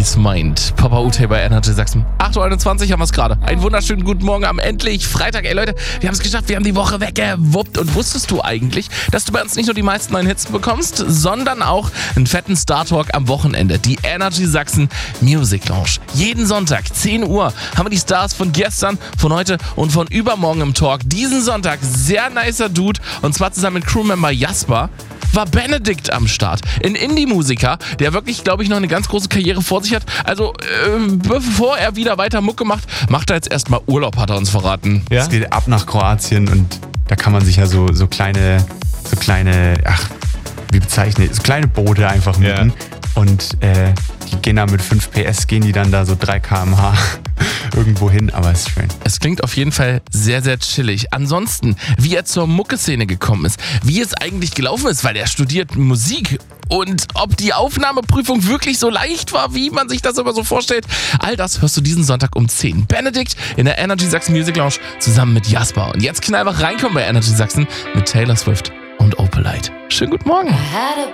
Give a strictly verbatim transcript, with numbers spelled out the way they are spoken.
Peace Mind. Papa Ute bei Energy Sachsen. acht Uhr einundzwanzig haben wir es gerade. Einen wunderschönen guten Morgen am endlich Freitag. Ey Leute, wir haben es geschafft. Wir haben die Woche weggewuppt. Und wusstest du eigentlich, dass du bei uns nicht nur die meisten neuen Hits bekommst, sondern auch einen fetten Star Talk am Wochenende. Die Energy Sachsen Music Lounge. Jeden Sonntag, zehn Uhr, haben wir die Stars von gestern, von heute und von übermorgen im Talk. Diesen Sonntag sehr nicer Dude. Und zwar zusammen mit Crewmember Jasper war Benedikt am Start. Ein Indie-Musiker, der wirklich, glaube ich, noch eine ganz große Karriere vor sich hat. Also, äh, bevor er wieder weiter Mucke macht, macht er jetzt erstmal Urlaub, hat er uns verraten. Ja? Es geht ab nach Kroatien und da kann man sich ja so, so kleine, so kleine, ach, wie bezeichne ich, so kleine Boote einfach mieten. Ja. Und äh, die gehen da mit fünf P S, gehen die dann da so drei Kilometer pro Stunde irgendwo hin, aber es ist schön. Es klingt auf jeden Fall sehr, sehr chillig. Ansonsten, wie er zur Mucke-Szene gekommen ist, wie es eigentlich gelaufen ist, weil er studiert Musik und ob die Aufnahmeprüfung wirklich so leicht war, wie man sich das immer so vorstellt, all das hörst du diesen Sonntag um zehn. Benedikt in der Energy Sachsen Music Lounge zusammen mit Jasper. Und jetzt knallwach reinkommen bei Energy Sachsen mit Taylor Swift und Opalite. Schönen guten Morgen.